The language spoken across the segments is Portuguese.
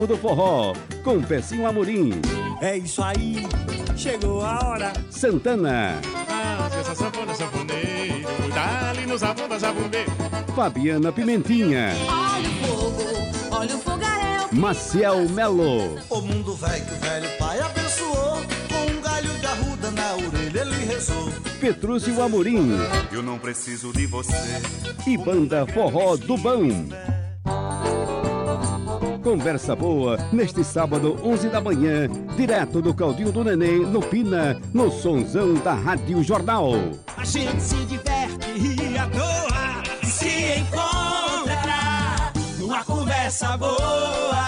do Forró, com Pecinho Amorim. É isso aí, chegou a hora. Santana. Essa sanfona, sanfoneiro, dá-lhe no zabumba, zabumbeiro. Fabiana Pimentinha. Olha o fogo, olha o fogaréu. Maciel Melo. O mundo velho que o velho pai abençoou, com um galho de arruda na orelha ele rezou. Petrúcio Amorim. Eu não preciso de você. E Banda Forró do Bão. Conversa boa, neste sábado, 11 da manhã, direto do Caldinho do Neném, no Pina, no sonzão da Rádio Jornal. A gente se diverte e à toa se encontra numa conversa boa.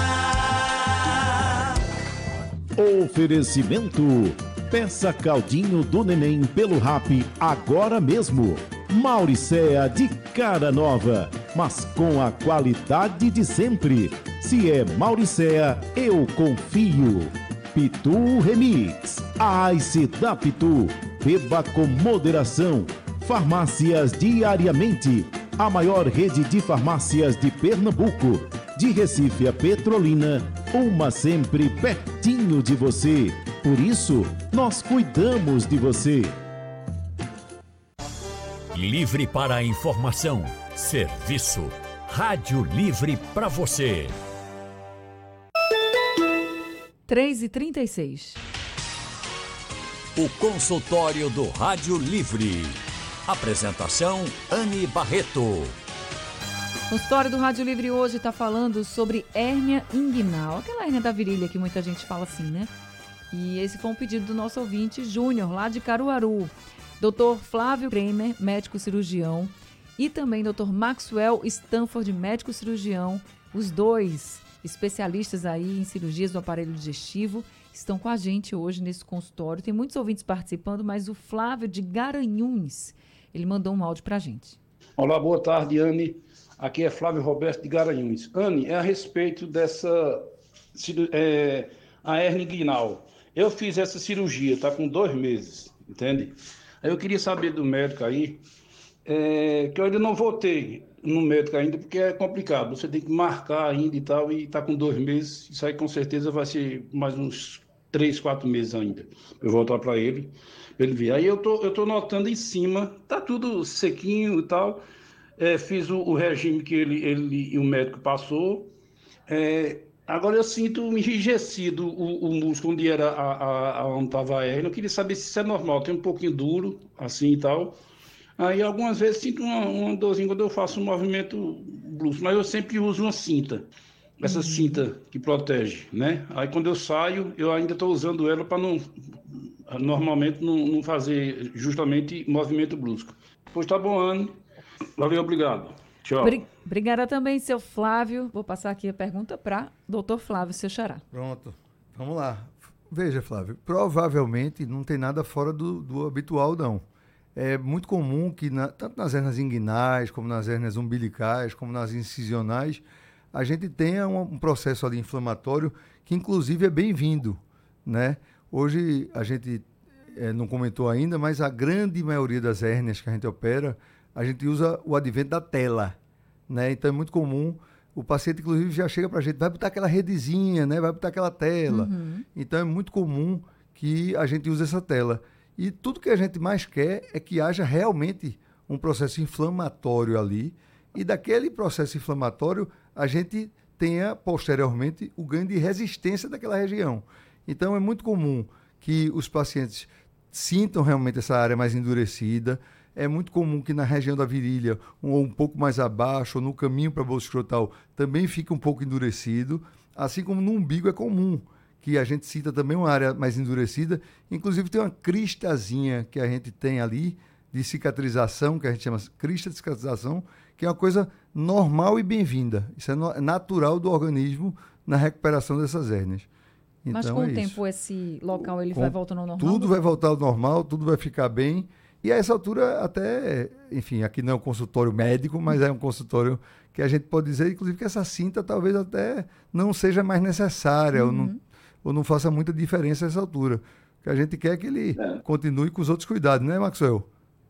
Oferecimento: peça Caldinho do Neném pelo Rap agora mesmo. Mauricéa de cara nova, mas com a qualidade de sempre. Se é Mauricéa, eu confio. Pitu Remix, a Ice da Pitu. Beba com moderação. Farmácias Diariamente, a maior rede de farmácias de Pernambuco. De Recife a Petrolina, uma sempre pertinho de você. Por isso, nós cuidamos de você. Livre para a informação, serviço. Rádio Livre para você. 3h36. O consultório do Rádio Livre. Apresentação: Anne Barreto. O consultório do Rádio Livre hoje está falando sobre hérnia inguinal. Aquela hérnia da virilha que muita gente fala assim, né? E esse foi um pedido do nosso ouvinte Júnior, lá de Caruaru. Dr. Flávio Kramer, médico cirurgião, e também Dr. Maxwell Stanford, médico cirurgião, os dois especialistas aí em cirurgias do aparelho digestivo, estão com a gente hoje nesse consultório. Tem muitos ouvintes participando, mas o Flávio de Garanhuns, ele mandou um áudio para a gente. Olá, boa tarde, Anne. Aqui é Flávio Roberto de Garanhuns. Anne, é a respeito dessa a hérnia inguinal. Eu fiz essa cirurgia, tá com 2 meses, entende? Aí eu queria saber do médico aí, que eu ainda não voltei no médico ainda, porque é complicado. Você tem que marcar ainda e tal, e tá com 2 meses. Isso aí com certeza vai ser mais uns 3, 4 meses ainda. Eu vou voltar para ele, pra ele ver. Aí eu tô notando em cima, tá tudo sequinho e tal. Fiz o regime que ele e o médico passou. Agora eu sinto enrijecido o músculo onde era onde estava a hérnia. Eu queria saber se isso é normal. Tem um pouquinho duro, assim e tal. Aí algumas vezes sinto uma dorzinha quando eu faço um movimento brusco. Mas eu sempre uso uma cinta. Essa cinta que protege, né? Aí quando eu saio, eu ainda estou usando ela para normalmente não fazer justamente movimento brusco. Pois tá bom, Anne. Valeu, obrigado. Tchau. Obrigada também, seu Flávio. Vou passar aqui a pergunta para doutor Flávio, seu xará. Pronto, vamos lá. Veja, Flávio, provavelmente não tem nada fora do habitual, não. É muito comum que, tanto nas hérnias inguinais, como nas hérnias umbilicais, como nas incisionais, a gente tenha um processo ali inflamatório que, inclusive, é bem-vindo, né? Hoje, a gente não comentou ainda, mas a grande maioria das hérnias que a gente opera, a gente usa o advento da tela, né? Então é muito comum, o paciente inclusive já chega para a gente, vai botar aquela redezinha, né? Vai botar aquela tela. Então é muito comum que a gente use essa tela. E tudo que a gente mais quer é que haja realmente um processo inflamatório ali, e daquele processo inflamatório a gente tenha posteriormente o ganho de resistência daquela região. Então é muito comum que os pacientes sintam realmente essa área mais endurecida. É muito comum que na região da virilha, ou um pouco mais abaixo, ou no caminho para a bolsa escrotal, também fique um pouco endurecido. Assim como no umbigo é comum que a gente sinta também uma área mais endurecida. Inclusive tem uma cristazinha que a gente tem ali, de cicatrização, que a gente chama crista de cicatrização, que é uma coisa normal e bem-vinda. Isso é natural do organismo na recuperação dessas hérnias. Então, mas com o tempo esse local ele vai voltando ao normal? Tudo vai voltar ao normal, tudo vai ficar bem. E a essa altura até, enfim, aqui não é um consultório médico, mas é um consultório que a gente pode dizer, inclusive, que essa cinta talvez até não seja mais necessária, ou não faça muita diferença a essa altura. O que a gente quer é que ele continue com os outros cuidados, né, Maxwell?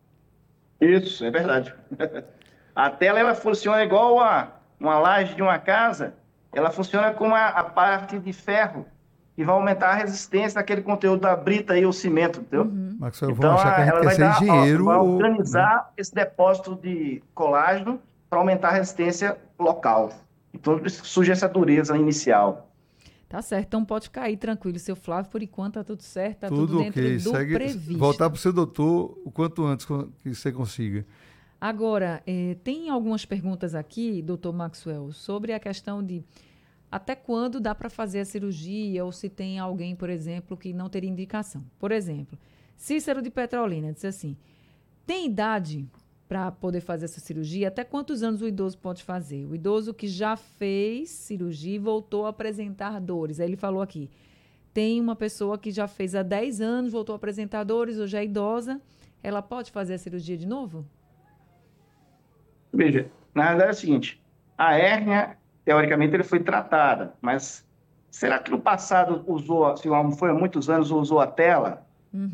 Isso, é verdade. A tela ela funciona igual uma laje de uma casa, ela funciona como a parte de ferro, que vai aumentar a resistência daquele conteúdo da brita e o cimento, entendeu? Maxwell, Então, vão achar que a gente ela quer vai ser engenheiro. vai ou- organizar esse depósito de colágeno para aumentar a resistência local. Então, por isso que surge essa dureza inicial. Tá certo, então pode cair tranquilo, seu Flávio, por enquanto tá tudo certo, tá tudo Tudo dentro ok. do Segue, previsto. voltar para o seu doutor o quanto antes que você consiga. Agora, tem algumas perguntas aqui, doutor Maxwell, sobre a questão de até quando dá para fazer a cirurgia ou se tem alguém, por exemplo, que não teria indicação. Por exemplo, Cícero de Petrolina disse assim, tem idade para poder fazer essa cirurgia? Até quantos anos o idoso pode fazer? O idoso que já fez cirurgia e voltou a apresentar dores. Aí ele falou aqui, tem uma pessoa que já fez há 10 anos, voltou a apresentar dores, hoje é idosa, ela pode fazer a cirurgia de novo? Veja, na verdade é o seguinte, a hérnia, teoricamente, ele foi tratada, mas será que no passado usou, se foi há muitos anos, usou a tela?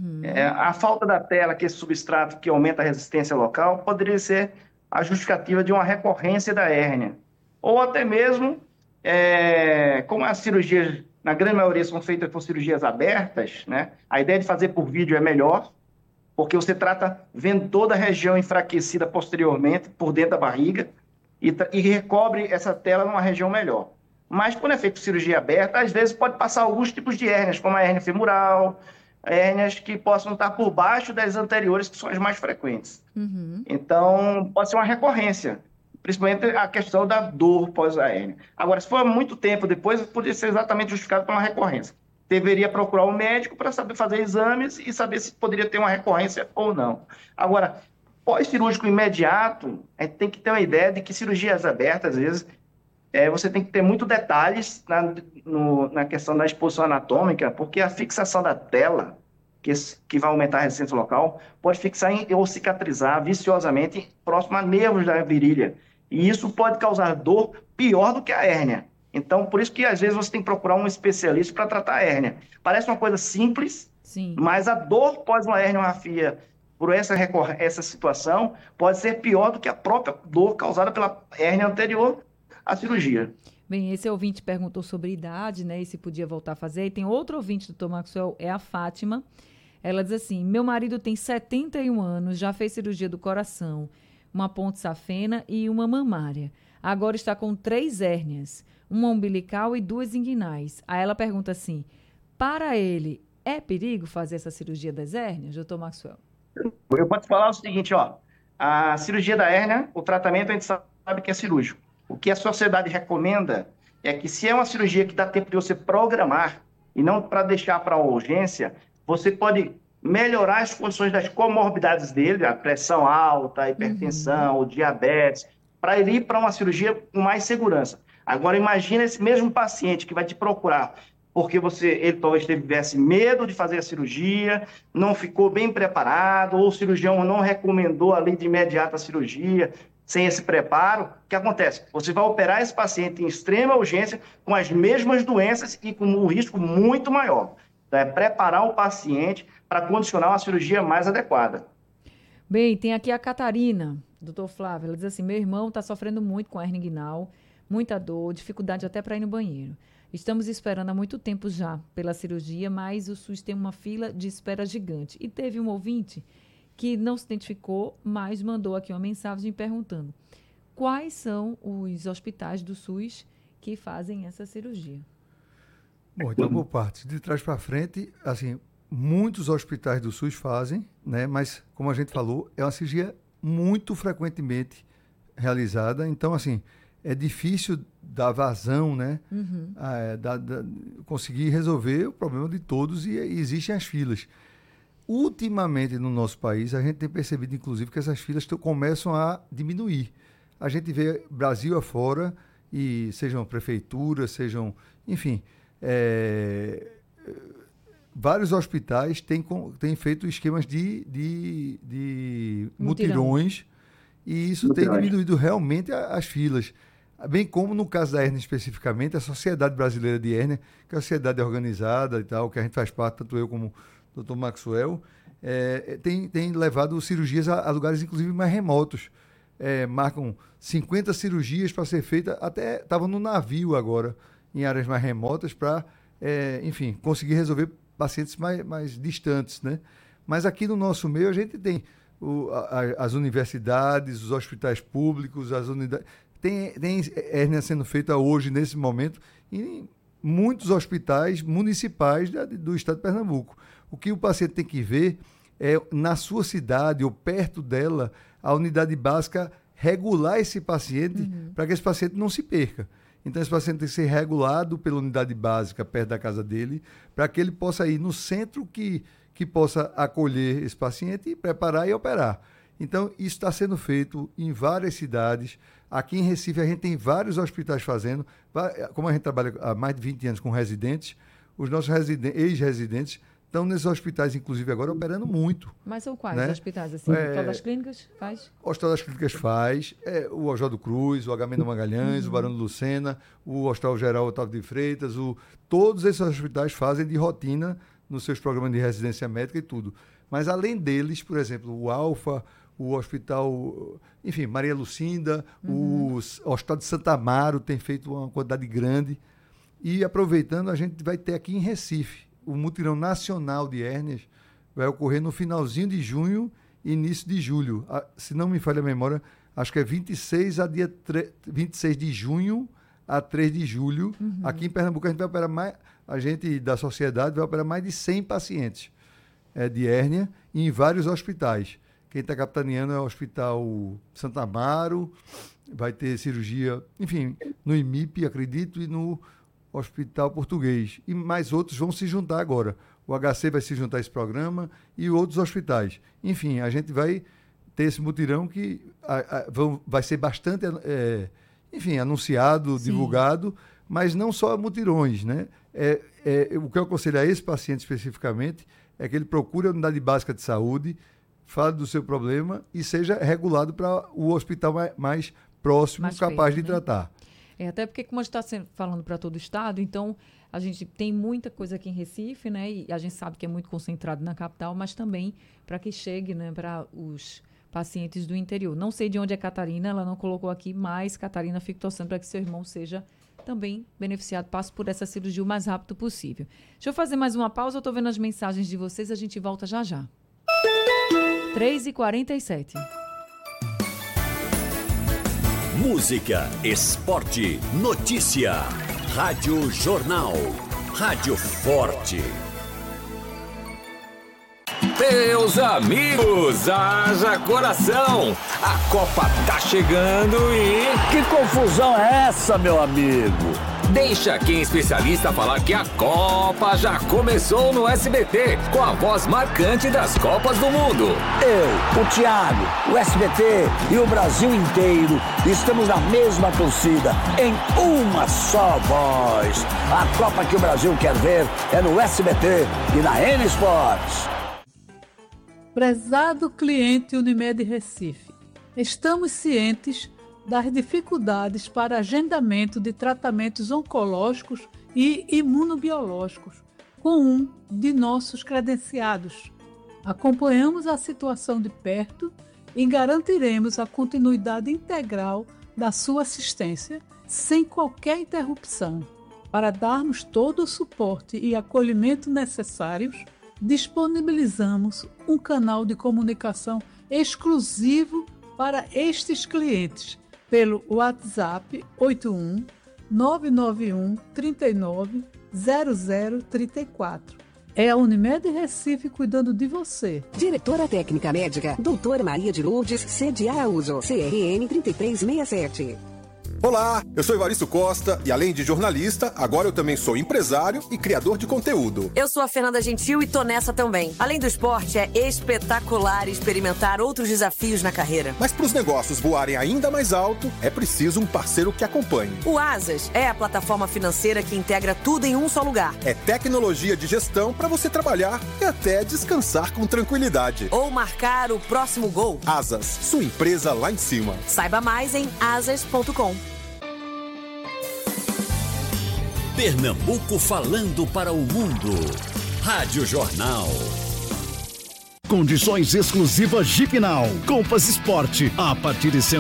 A falta da tela, que é esse substrato que aumenta a resistência local, poderia ser a justificativa de uma recorrência da hérnia. Ou até mesmo, como as cirurgias, na grande maioria, são feitas por cirurgias abertas, né? A ideia de fazer por vídeo é melhor, porque você trata vendo toda a região enfraquecida posteriormente, por dentro da barriga, e recobre essa tela numa região melhor. Mas quando é feito cirurgia aberta, às vezes pode passar alguns tipos de hérnias, como a hérnia femoral, hérnias que possam estar por baixo das anteriores, que são as mais frequentes. Então, pode ser uma recorrência, principalmente a questão da dor pós a hérnia. Agora, se for muito tempo depois, poderia ser exatamente justificado por uma recorrência. Deveria procurar um médico para saber fazer exames e saber se poderia ter uma recorrência ou não. Agora, pós-cirúrgico imediato, a gente tem que ter uma ideia de que cirurgias abertas, às vezes, você tem que ter muito detalhes na questão da exposição anatômica, porque a fixação da tela, que vai aumentar a resistência local, pode fixar ou cicatrizar viciosamente próximo a nervos da virilha. E isso pode causar dor pior do que a hérnia. Então, por isso que às vezes você tem que procurar um especialista para tratar a hérnia. Parece uma coisa simples, mas a dor pós uma herniorrafia por essa situação pode ser pior do que a própria dor causada pela hérnia anterior à cirurgia. Bem, esse ouvinte perguntou sobre idade, né? E se podia voltar a fazer. E tem outro ouvinte, doutor Maxwell, é a Fátima. Ela diz assim, meu marido tem 71 anos, já fez cirurgia do coração, uma ponte safena e uma mamária. Agora está com 3 hérnias, uma umbilical e 2 inguinais. Aí ela pergunta assim, para ele, é perigo fazer essa cirurgia das hérnias, doutor Maxwell? Eu posso falar o seguinte, a cirurgia da hérnia, o tratamento a gente sabe que é cirúrgico. O que a sociedade recomenda é que se é uma cirurgia que dá tempo de você programar e não para deixar para uma urgência, você pode melhorar as condições das comorbidades dele, a pressão alta, a hipertensão, o diabetes, para ele ir para uma cirurgia com mais segurança. Agora, imagina esse mesmo paciente que vai te procurar porque ele talvez tivesse medo de fazer a cirurgia, não ficou bem preparado, ou o cirurgião não recomendou ali de imediato a cirurgia, sem esse preparo. O que acontece? Você vai operar esse paciente em extrema urgência, com as mesmas doenças e com um risco muito maior. Então, é preparar o paciente para condicionar uma cirurgia mais adequada. Bem, tem aqui a Catarina, doutor Flávio, ela diz assim, meu irmão está sofrendo muito com a hernia inguinal, muita dor, dificuldade até para ir no banheiro. Estamos esperando há muito tempo já pela cirurgia, mas o SUS tem uma fila de espera gigante. E teve um ouvinte que não se identificou, mas mandou aqui uma mensagem perguntando quais são os hospitais do SUS que fazem essa cirurgia. Bom, então por partes. De trás para frente, assim, muitos hospitais do SUS fazem, né? Mas, como a gente falou, é uma cirurgia muito frequentemente realizada. Então, assim, é difícil dar vazão, né? Conseguir resolver o problema de todos e existem as filas. Ultimamente, no nosso país, a gente tem percebido, inclusive, que essas filas começam a diminuir. A gente vê Brasil afora, e sejam prefeituras, sejam... Enfim, vários hospitais têm feito esquemas de mutirões, e isso tem diminuído realmente as filas. Bem como, no caso da hérnia especificamente, a Sociedade Brasileira de Hérnia, que é uma sociedade organizada e tal, que a gente faz parte, tanto eu como o Dr. Maxwell, tem levado cirurgias a lugares, inclusive, mais remotos. marcam 50 cirurgias para ser feita, até estavam no navio agora, em áreas mais remotas, para, enfim, conseguir resolver pacientes mais distantes, né? Mas aqui no nosso meio a gente tem as universidades, os hospitais públicos, as unidades... Tem hérnia sendo feita hoje, nesse momento, em muitos hospitais municipais do estado de Pernambuco. O que o paciente tem que ver é, na sua cidade ou perto dela, a unidade básica regular esse paciente para que esse paciente não se perca. Então, esse paciente tem que ser regulado pela unidade básica perto da casa dele, para que ele possa ir no centro que possa acolher esse paciente e preparar e operar. Então, isso está sendo feito em várias cidades. Aqui em Recife, a gente tem vários hospitais fazendo. Como a gente trabalha há mais de 20 anos com residentes, os nossos ex-residentes estão nesses hospitais, inclusive agora, operando muito. Mas são quais né? hospitais? Assim? O Hospital das Clínicas faz? O Hospital das Clínicas faz, o Oswaldo Cruz, o Agamenon Magalhães, o Barão de Lucena, o Hospital Geral Otávio de Freitas, todos esses hospitais fazem de rotina nos seus programas de residência médica e tudo. Mas, além deles, por exemplo, o Alfa, o Hospital, enfim, Maria Lucinda, o Hospital de Santa Amaro tem feito uma quantidade grande. E, aproveitando, a gente vai ter aqui em Recife o Mutirão Nacional de Hérnias, vai ocorrer no finalzinho de junho e início de julho. Se não me falha a memória, acho que é 26 de junho a 3 de julho. Aqui em Pernambuco a gente vai operar a gente da sociedade vai operar mais de 100 pacientes de hérnia em vários hospitais. Quem está capitaneando é o Hospital Santa Amaro, vai ter cirurgia, enfim, no IMIP, acredito, e no Hospital Português. E mais outros vão se juntar agora. O HC vai se juntar a esse programa e outros hospitais. Enfim, a gente vai ter esse mutirão que vai ser bastante, anunciado, divulgado, mas não só mutirões, né? O que eu aconselho a esse paciente especificamente é que ele procure a unidade básica de saúde, fale do seu problema e seja regulado para o hospital mais próximo, capaz de tratar. Até porque, como a gente está falando para todo o estado, então a gente tem muita coisa aqui em Recife, né? E a gente sabe que é muito concentrado na capital, mas também para que chegue, né, para os pacientes do interior. Não sei de onde é Catarina, ela não colocou aqui, mas Catarina, fico torcendo para que seu irmão seja também beneficiado, passe por essa cirurgia o mais rápido possível. Deixa eu fazer mais uma pausa, eu estou vendo as mensagens de vocês, a gente volta já já. 3h47. Música, esporte, notícia. Rádio Jornal. Rádio Forte. Meus amigos, haja coração! A Copa tá chegando e... Que confusão é essa, meu amigo? Deixa quem é especialista falar que a Copa já começou no SBT, com a voz marcante das Copas do Mundo. Eu, o Thiago, o SBT e o Brasil inteiro estamos na mesma torcida, em uma só voz. A Copa que o Brasil quer ver é no SBT e na N Sports. Prezado cliente Unimed Recife, estamos cientes das dificuldades para agendamento de tratamentos oncológicos e imunobiológicos com um de nossos credenciados. Acompanhamos a situação de perto e garantiremos a continuidade integral da sua assistência sem qualquer interrupção. Para darmos todo o suporte e acolhimento necessários, disponibilizamos um canal de comunicação exclusivo para estes clientes pelo WhatsApp 81 991 39 0034. É a Unimed Recife cuidando de você. Diretora Técnica Médica, Doutora Maria de Lourdes, sede Araújo, CRN 3367. Olá, eu sou Evaristo Costa e além de jornalista, agora eu também sou empresário e criador de conteúdo. Eu sou a Fernanda Gentil e tô nessa também. Além do esporte, é espetacular experimentar outros desafios na carreira. Mas para os negócios voarem ainda mais alto, é preciso um parceiro que acompanhe. O Asas é a plataforma financeira que integra tudo em um só lugar. É tecnologia de gestão para você trabalhar e até descansar com tranquilidade. Ou marcar o próximo gol. Asas, sua empresa lá em cima. Saiba mais em asas.com. Pernambuco falando para o mundo. Rádio Jornal. Condições exclusivas Jeep Now. Compass Sport a partir de R$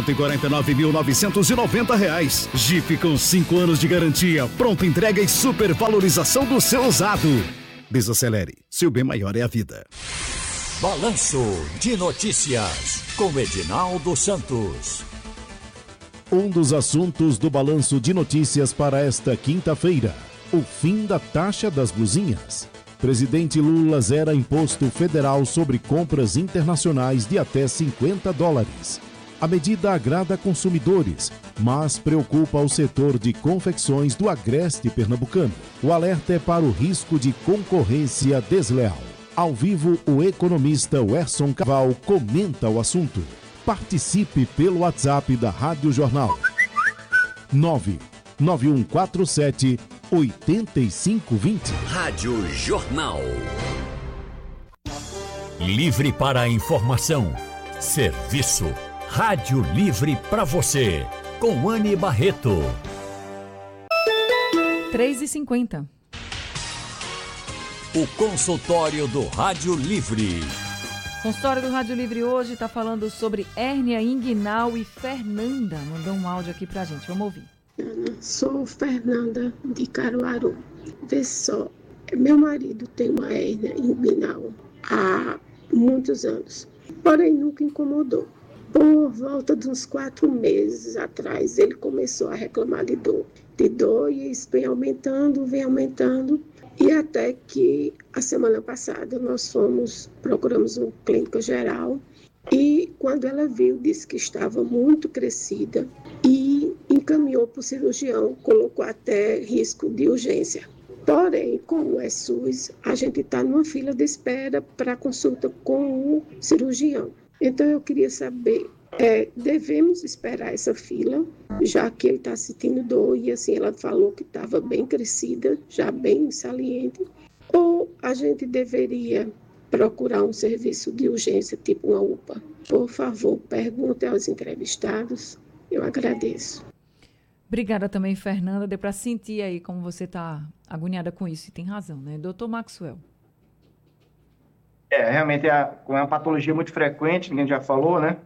149.990. Jeep com 5 anos de garantia, pronta entrega e supervalorização do seu usado. Desacelere, seu bem maior é a vida. Balanço de Notícias com Edinaldo Santos. Um dos assuntos do Balanço de Notícias para esta quinta-feira: o fim da taxa das blusinhas. Presidente Lula zera imposto federal sobre compras internacionais de até $50. A medida agrada consumidores, mas preocupa o setor de confecções do agreste pernambucano. O alerta é para o risco de concorrência desleal. Ao vivo, o economista Werson Caval comenta o assunto. Participe pelo WhatsApp da Rádio Jornal. 99147-8520. Rádio Jornal. Livre para a informação. Serviço. Rádio Livre para você. Com Anne Barreto. 3h50. O consultório do Rádio Livre. O consultório do Rádio Livre hoje está falando sobre hérnia inguinal e Fernanda mandou um áudio aqui pra gente. Vamos ouvir. Sou Fernanda de Caruaru. Vê só, meu marido tem uma hérnia inguinal há muitos anos, porém nunca incomodou. Por volta de uns 4 meses atrás, ele começou a reclamar de dor e isso vem aumentando, e até que a semana passada nós procuramos uma clínica geral e quando ela viu, disse que estava muito crescida e encaminhou para o cirurgião, colocou até risco de urgência. Porém, como é SUS, a gente está numa fila de espera para consulta com o cirurgião. Então eu queria saber, devemos esperar essa fila, já que ele está sentindo dor e assim ela falou que estava bem crescida, já bem saliente, ou a gente deveria procurar um serviço de urgência, tipo uma UPA? Por favor, pergunte aos entrevistados, eu agradeço. Obrigada também, Fernanda, deu para sentir aí como você está agoniada com isso, e tem razão, né? Doutor Maxwell. Realmente é uma patologia muito frequente, ninguém já falou, né?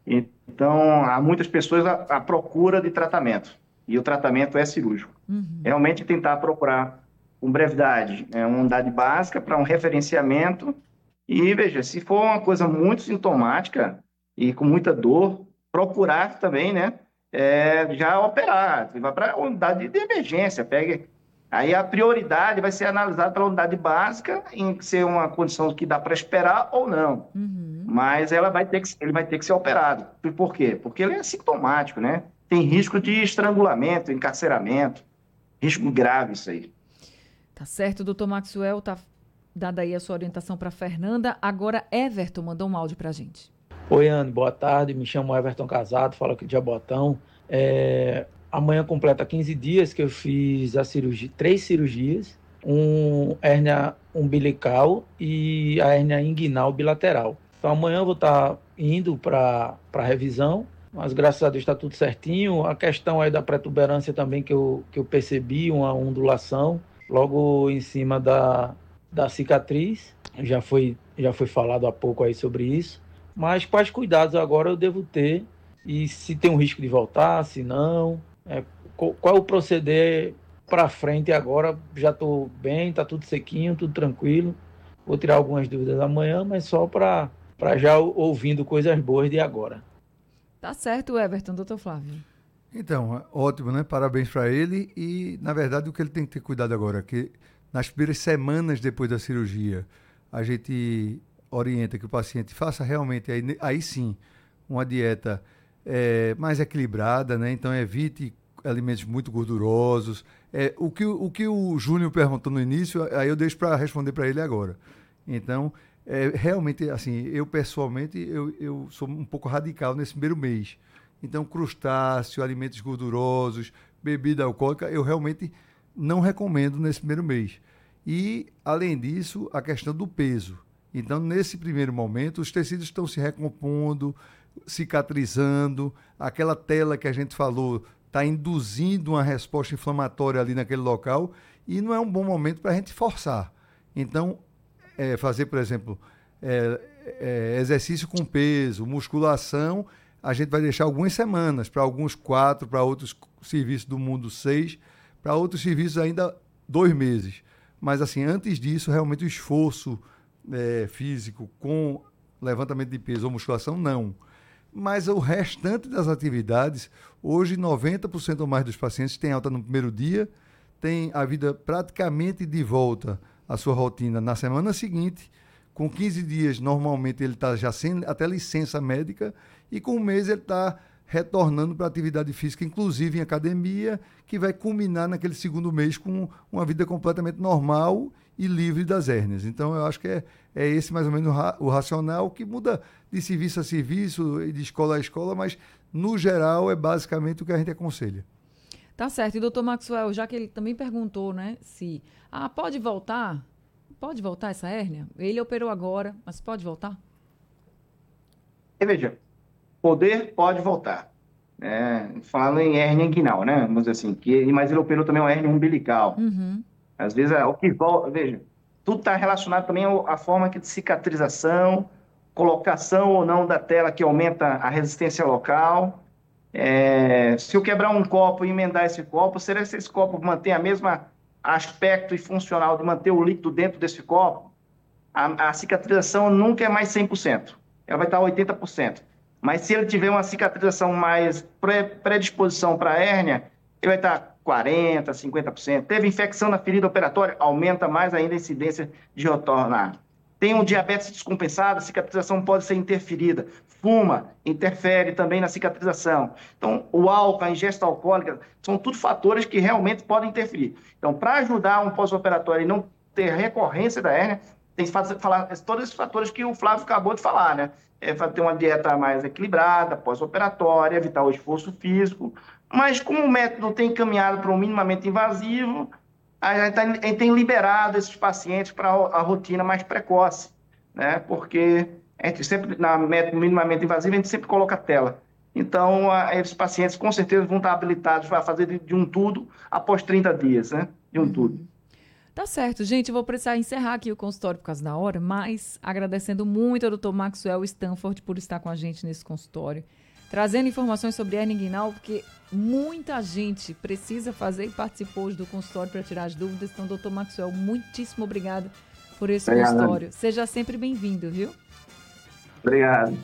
Então, há muitas pessoas à procura de tratamento. E o tratamento é cirúrgico. Realmente tentar procurar, com brevidade, uma unidade básica para um referenciamento. E, veja, se for uma coisa muito sintomática e com muita dor, procurar também, né? Já operar. Vai para a unidade de emergência, Aí a prioridade vai ser analisada pela unidade básica, em ser uma condição que dá para esperar ou não. Mas ele vai ter que ser operado. Por quê? Porque ele é sintomático, né? Tem risco de estrangulamento, encarceramento, risco grave isso aí. Tá certo, doutor Maxwell, tá dada aí a sua orientação para Fernanda. Agora Everton mandou um áudio para a gente. Oi, Anne, boa tarde. Me chamo Everton Casado, falo aqui de Jabotão. Amanhã completa 15 dias que eu fiz a cirurgia, 3 cirurgias, hérnia umbilical e a hérnia inguinal bilateral. Então amanhã eu vou estar indo para revisão, mas graças a Deus está tudo certinho. A questão aí da protuberância também que eu percebi, uma ondulação logo em cima da cicatriz, já foi falado há pouco aí sobre isso, mas quais cuidados agora eu devo ter e se tem um risco de voltar, se não... Qual o proceder para frente agora? Já estou bem, está tudo sequinho, tudo tranquilo. Vou tirar algumas dúvidas amanhã, mas só para já ouvindo coisas boas de agora. Tá certo, Everton, doutor Flávio. Então, ótimo, né? Parabéns para ele e, na verdade, o que ele tem que ter cuidado agora é que nas primeiras semanas depois da cirurgia, a gente orienta que o paciente faça realmente, aí sim, uma dieta mais equilibrada, né? Então evite alimentos muito gordurosos. O que o Júnior perguntou no início, aí eu deixo para responder para ele agora. Então, realmente, assim, eu pessoalmente, eu sou um pouco radical nesse primeiro mês. Então, crustáceo, alimentos gordurosos, bebida alcoólica, eu realmente não recomendo nesse primeiro mês. E, além disso, a questão do peso. Então, nesse primeiro momento, os tecidos estão se recompondo, cicatrizando, aquela tela que a gente falou está induzindo uma resposta inflamatória ali naquele local e não é um bom momento para a gente forçar. Então, fazer, por exemplo, exercício com peso, musculação, a gente vai deixar algumas semanas, para alguns 4, para outros serviços do mundo 6, para outros serviços ainda 2 meses. Mas assim, antes disso, realmente o esforço físico com levantamento de peso ou musculação, não. Mas o restante das atividades, hoje 90% ou mais dos pacientes têm alta no primeiro dia, tem a vida praticamente de volta à sua rotina na semana seguinte. Com 15 dias, normalmente, ele está já sem até licença médica, e com 1 mês ele está retornando para a atividade física, inclusive em academia, que vai culminar naquele 2º mês com uma vida completamente normal e livre das hérnias. Então, eu acho que é esse mais ou menos o racional, que muda de serviço a serviço e de escola a escola, mas, no geral, é basicamente o que a gente aconselha. Tá certo. E doutor Maxwell, já que ele também perguntou, né, se pode voltar? Pode voltar essa hérnia? Ele operou agora, mas pode voltar? Veja, pode voltar. Falando em hérnia inguinal, né? Vamos dizer assim, mas ele operou também uma hérnia umbilical. Uhum. Às vezes, o que volta, veja, tudo está relacionado também à forma de cicatrização, colocação ou não da tela que aumenta a resistência local. Se eu quebrar um copo e emendar esse copo, será que esse copo mantém a mesma aspecto e funcional de manter o líquido dentro desse copo? A cicatrização nunca é mais 100%. Ela vai estar 80%. Mas se ele tiver uma cicatrização mais predisposição para a hérnia, ele vai estar 40%, 50%. Teve infecção na ferida operatória, aumenta mais ainda a incidência de retornar. Tem um diabetes descompensado, a cicatrização pode ser interferida. Fuma, interfere também na cicatrização. Então, o álcool, a ingesta alcoólica, são tudo fatores que realmente podem interferir. Então, para ajudar um pós-operatório e não ter recorrência da hérnia, tem que falar todos esses fatores que o Flávio acabou de falar, né? Ter uma dieta mais equilibrada, pós-operatória, evitar o esforço físico. Mas como o método tem encaminhado para um minimamente invasivo, a gente tem liberado esses pacientes para a rotina mais precoce, né? Porque a gente sempre, na método minimamente invasivo, a gente sempre coloca a tela. Então, esses pacientes com certeza vão estar habilitados para fazer de um tudo após 30 dias, né? De um tudo. Tá certo, gente, eu vou precisar encerrar aqui o consultório por causa da hora, mas agradecendo muito ao Dr. Maxwell Stanford por estar com a gente nesse consultório, trazendo informações sobre hérnia inguinal, porque muita gente precisa fazer e participou hoje do consultório para tirar as dúvidas. Então, Dr. Maxwell, muitíssimo obrigado por esse consultório. Seja sempre bem-vindo, viu? Obrigado.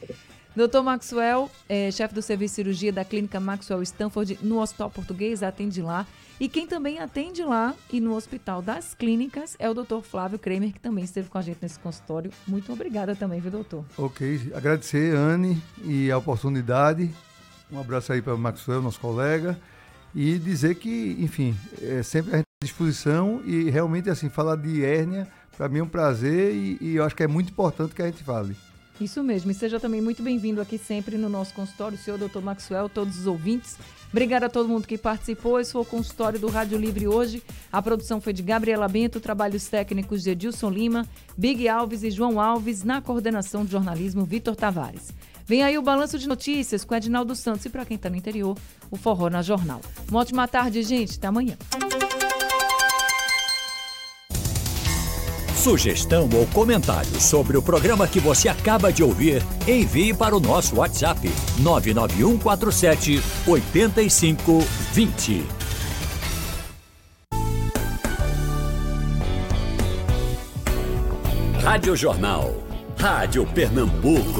Dr. Maxwell, chefe do serviço de cirurgia da clínica Maxwell Stanford no Hospital Português, atende lá. E quem também atende lá e no Hospital das Clínicas é o Dr. Flávio Kramer, que também esteve com a gente nesse consultório. Muito obrigada também, viu, doutor? Ok, agradecer, Anne, e a oportunidade. Um abraço aí para o Maxwell, nosso colega. E dizer que, enfim, sempre a gente à disposição e realmente, assim, falar de hérnia, para mim é um prazer e eu acho que é muito importante que a gente fale. Isso mesmo, e seja também muito bem-vindo aqui sempre no nosso consultório, o senhor Dr. Maxwell, todos os ouvintes. Obrigada a todo mundo que participou. Esse foi o consultório do Rádio Livre hoje. A produção foi de Gabriela Bento, trabalhos técnicos de Edilson Lima, Big Alves e João Alves, na coordenação de jornalismo Vitor Tavares. Vem aí o Balanço de Notícias com Edinaldo Santos e, para quem está no interior, o Forró na Jornal. Uma ótima tarde, gente. Até amanhã. Sugestão ou comentário sobre o programa que você acaba de ouvir, envie para o nosso WhatsApp 99147 8520. Rádio Jornal, Rádio Pernambuco.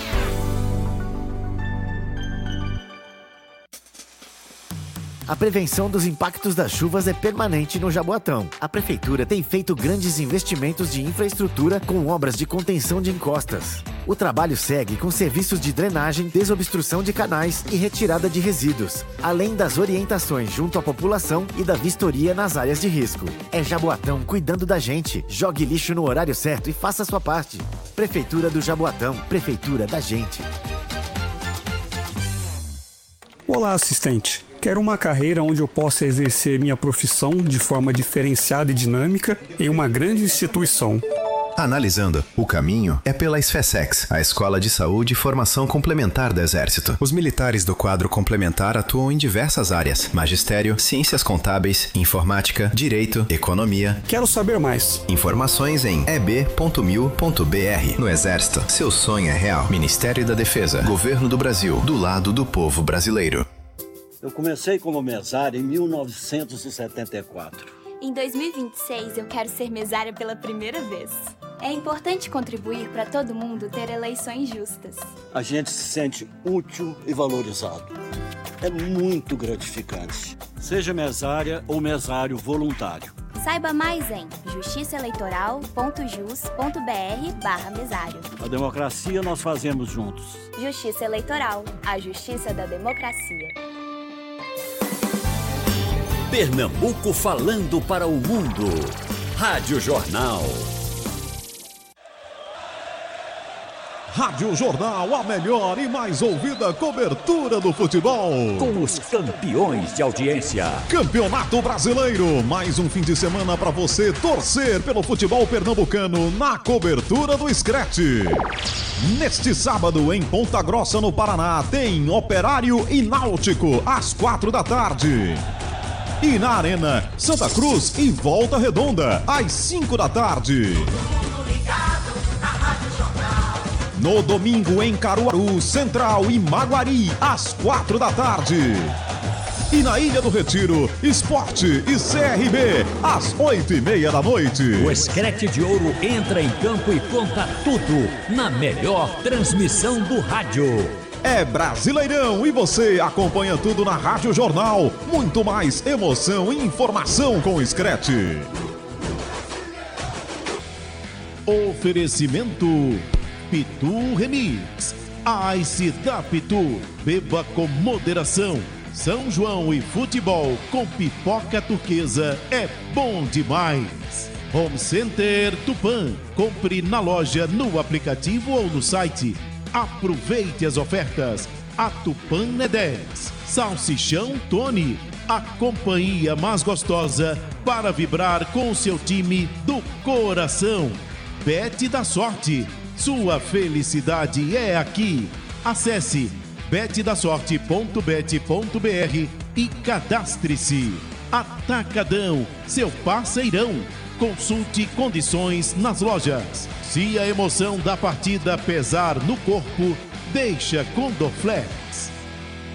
A prevenção dos impactos das chuvas é permanente no Jaboatão. A Prefeitura tem feito grandes investimentos de infraestrutura com obras de contenção de encostas. O trabalho segue com serviços de drenagem, desobstrução de canais e retirada de resíduos, além das orientações junto à população e da vistoria nas áreas de risco. É Jaboatão cuidando da gente. Jogue lixo no horário certo e faça a sua parte. Prefeitura do Jaboatão, Prefeitura da gente. Olá, assistente. Quero uma carreira onde eu possa exercer minha profissão de forma diferenciada e dinâmica em uma grande instituição. Analisando, o caminho é pela SFSEX, a Escola de Saúde e Formação Complementar do Exército. Os militares do quadro complementar atuam em diversas áreas: magistério, ciências contábeis, informática, direito, economia. Quero saber mais. Informações em eb.mil.br. No Exército, seu sonho é real. Ministério da Defesa, Governo do Brasil, do lado do povo brasileiro. Eu comecei como mesário em 1974. Em 2026, eu quero ser mesária pela primeira vez. É importante contribuir para todo mundo ter eleições justas. A gente se sente útil e valorizado. É muito gratificante. Seja mesária ou mesário voluntário. Saiba mais em justiçaeleitoral.jus.br/mesário. A democracia nós fazemos juntos. Justiça Eleitoral, a justiça da democracia. Pernambuco falando para o mundo. Rádio Jornal. Rádio Jornal, a melhor e mais ouvida cobertura do futebol. Com os campeões de audiência. Campeonato Brasileiro, mais um fim de semana para você torcer pelo futebol pernambucano na cobertura do Screte. Neste sábado, em Ponta Grossa, no Paraná, tem Operário e Náutico, às 4 da tarde. E na Arena, Santa Cruz e Volta Redonda, às 5 da tarde. No domingo, em Caruaru, Central e Maguari, às 4 da tarde. E na Ilha do Retiro, Sport e CRB, às 8h30 da noite. O Screte de Ouro entra em campo e conta tudo na melhor transmissão do rádio. É Brasileirão e você acompanha tudo na Rádio Jornal. Muito mais emoção e informação com o Screte. Oferecimento Pitu Remix. Ice da Pitu. Beba com moderação. São João e futebol com pipoca turquesa é bom demais. Home Center Tupã. Compre na loja, no aplicativo ou no site. Aproveite as ofertas. A Tupã é 10. Salsichão Tony. A companhia mais gostosa para vibrar com o seu time do coração. Bet da Sorte. Sua felicidade é aqui. Acesse betdasorte.bet.br e cadastre-se. Atacadão, seu parceirão. Consulte condições nas lojas. Se a emoção da partida pesar no corpo, deixa com Dorflex.